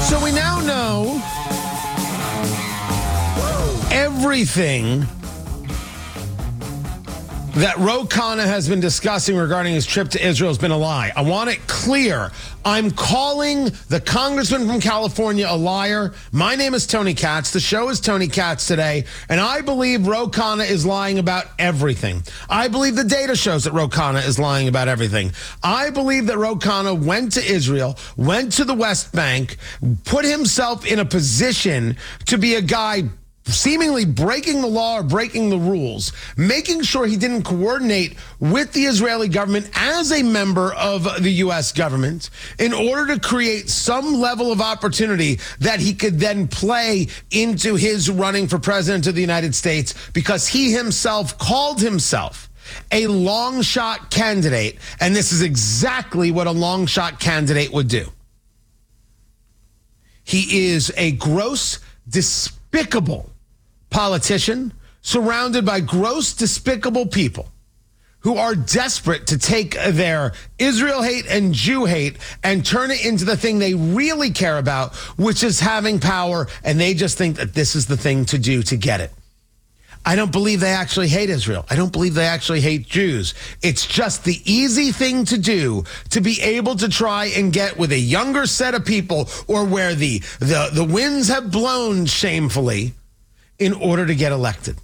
So we now know everything that Ro Khanna has been discussing regarding his trip to Israel has been a lie. I want it clear. I'm calling the congressman from California a liar. My name is Tony Katz. The show is Tony Katz Today, and I believe Ro Khanna is lying about everything. I believe the data shows that Ro Khanna is lying about everything. I believe that Ro Khanna went to Israel, went to the West Bank, put himself in a position to be a guy seemingly breaking the law or breaking the rules, making sure he didn't coordinate with the Israeli government as a member of the U.S. government in order to create some level of opportunity that he could then play into his running for president of the United States, because he himself called himself a long shot candidate. And this is exactly what a long shot candidate would do. He is a gross, despicable politician surrounded by gross, despicable people who are desperate to take their Israel hate and Jew hate and turn it into the thing they really care about, which is having power, and they just think that this is the thing to do to get it. I don't believe they actually hate Israel. I don't believe they actually hate Jews. It's just the easy thing to do to be able to try and get with a younger set of people, or where the winds have blown shamefully, in order to get elected.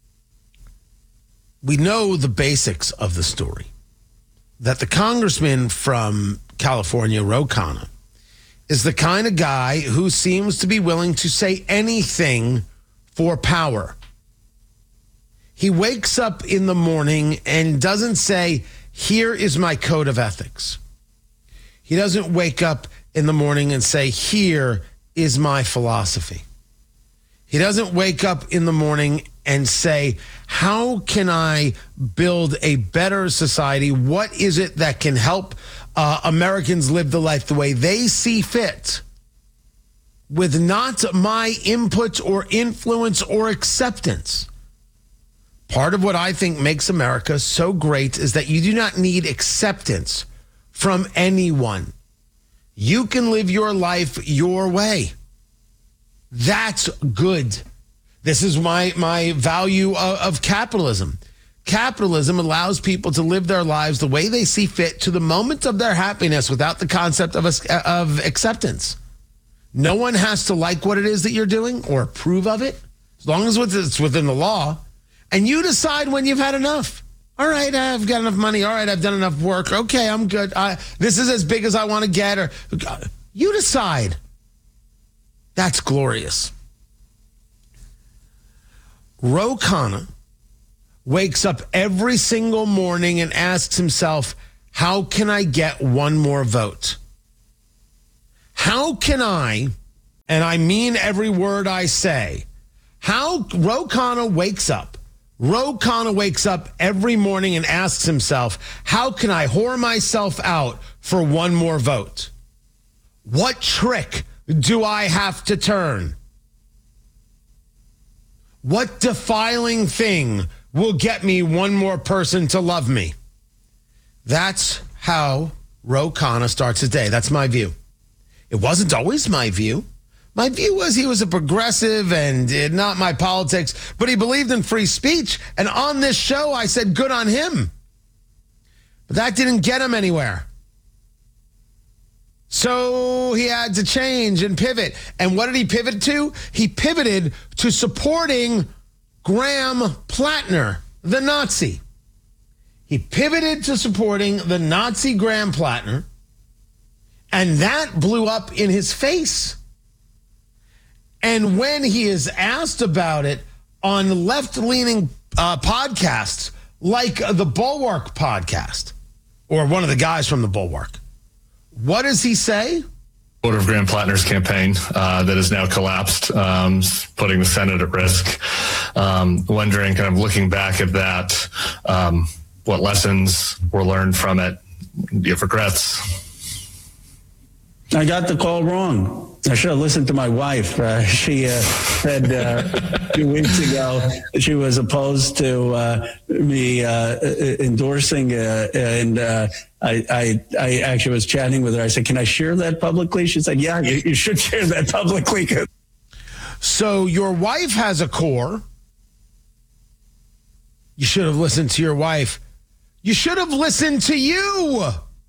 We know the basics of the story, that the congressman from California, Ro Khanna, is the kind of guy who seems to be willing to say anything for power. He wakes up in the morning and doesn't say, here is my code of ethics. He doesn't wake up in the morning and say, here is my philosophy. He doesn't wake up in the morning and say, how can I build a better society? What is it that can help Americans live the life the way they see fit, with not my input or influence or acceptance? Part of what I think makes America so great is that you do not need acceptance from anyone. You can live your life your way. That's good. This is my value of capitalism. Capitalism allows people to live their lives the way they see fit to the moment of their happiness, without the concept of acceptance. No one has to like what it is that you're doing or approve of it, as long as it's within the law. And you decide when you've had enough. All right, I've got enough money. All right, I've done enough work. Okay, I'm good. This is as big as I want to get. Or you decide. That's glorious. Ro Khanna wakes up every single morning and asks himself, how can I get one more vote? How can I, and I mean every word I say, how Ro Khanna wakes up. Ro Khanna wakes up every morning and asks himself, how can I whore myself out for one more vote? What trick do I have to turn? What defiling thing will get me one more person to love me? That's how Ro Khanna starts his day. That's my view. It wasn't always my view. My view was he was a progressive and not my politics, but he believed in free speech. And on this show, I said, good on him. But that didn't get him anywhere. So he had to change and pivot. And what did he pivot to? He pivoted to supporting Graham Plattner, the Nazi. He pivoted to supporting the Nazi Graham Plattner, and that blew up in his face. And when he is asked about it on left-leaning podcasts like the Bulwark podcast, or one of the guys from the Bulwark, what does he say? Order of Graham Plattner's campaign that has now collapsed, putting the Senate at risk. Wondering, kind of looking back at that, what lessons were learned from it? Do you have regrets? I got the call wrong. I should have listened to my wife. She said 2 weeks ago she was opposed to me endorsing, and I actually was chatting with her. I said, "Can I share that publicly?" She said, "Yeah, you should share that publicly." So your wife has a core. You should have listened to your wife. You should have listened to you.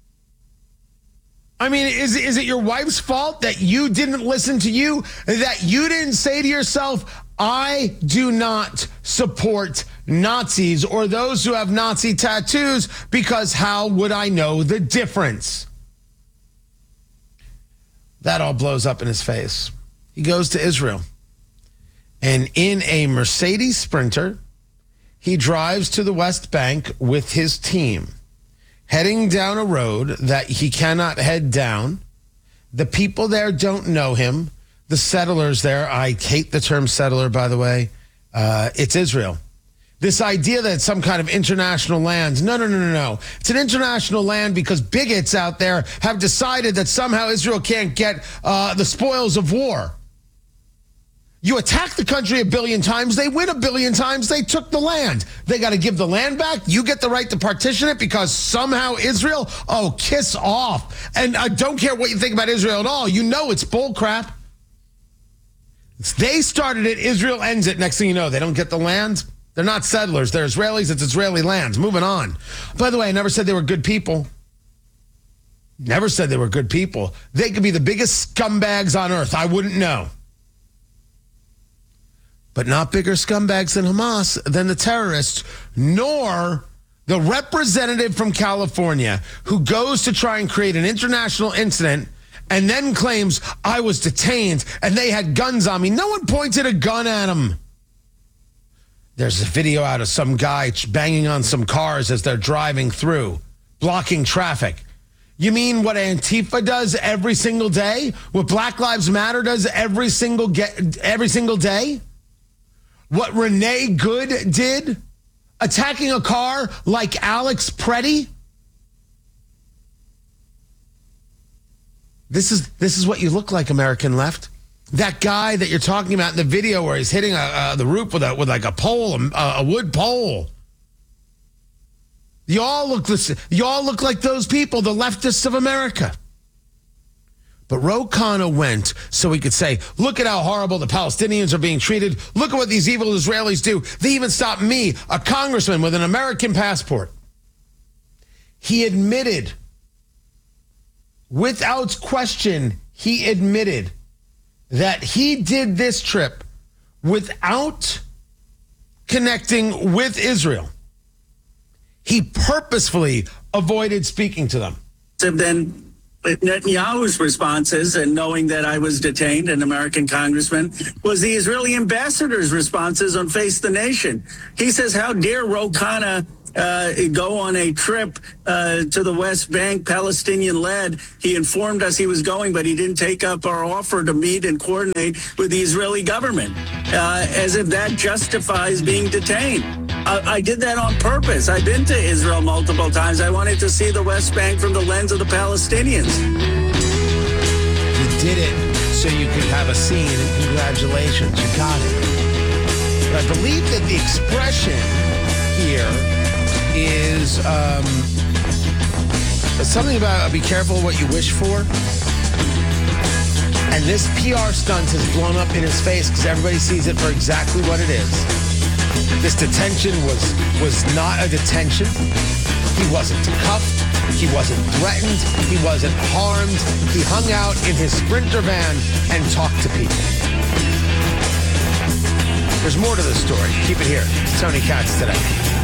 I mean, is it your wife's fault that you didn't listen to you? That you didn't say to yourself, I do not support Nazis or those who have Nazi tattoos, because how would I know the difference? That all blows up in his face. He goes to Israel, and in a Mercedes Sprinter, he drives to the West Bank with his team, heading down a road that he cannot head down. The people there don't know him. The settlers there, I hate the term settler, by the way. It's Israel. This idea that it's some kind of international land. No. It's an international land because bigots out there have decided that somehow Israel can't get the spoils of war. You attack the country 1 billion times, they win 1 billion times, they took the land. They got to give the land back. You get the right to partition it because somehow Israel, kiss off. And I don't care what you think about Israel at all. You know it's bull crap. They started it, Israel ends it. Next thing you know, they don't get the land. They're not settlers. They're Israelis. It's Israeli lands. Moving on. By the way, I never said they were good people. Never said they were good people. They could be the biggest scumbags on earth. I wouldn't know. But not bigger scumbags than Hamas, than the terrorists, nor the representative from California who goes to try and create an international incident and then claims I was detained and they had guns on me. No one pointed a gun at him. There's a video out of some guy banging on some cars as they're driving through, blocking traffic. You mean what Antifa does every single day? What Black Lives Matter does every single day? What Renee Good did, attacking a car like Alex Preddy. This is what you look like, American left. That guy that you're talking about in the video where he's hitting the roof with like a pole, a wood pole. Y'all look like those people, the leftists of America. But Ro Khanna went so he could say, look at how horrible the Palestinians are being treated. Look at what these evil Israelis do. They even stopped me, a congressman with an American passport. He admitted, without question, he admitted that he did this trip without connecting with Israel. He purposefully avoided speaking to them. Then Netanyahu's responses, and knowing that I was detained, an American congressman, was the Israeli ambassador's responses on Face the Nation. He says, how dare Ro Khanna go on a trip to the West Bank, Palestinian-led. He informed us he was going, but he didn't take up our offer to meet and coordinate with the Israeli government, as if that justifies being detained. I did that on purpose. I've been to Israel multiple times. I wanted to see the West Bank from the lens of the Palestinians. You did it so you could have a scene, and congratulations, you got it. But I believe that the expression here is something about be careful what you wish for. And this PR stunt has blown up in his face because everybody sees it for exactly what it is. This detention was not a detention. He wasn't cuffed. He wasn't threatened. He wasn't harmed. He hung out in his Sprinter van and talked to people. There's more to the story. Keep it here. It's Tony Katz Today.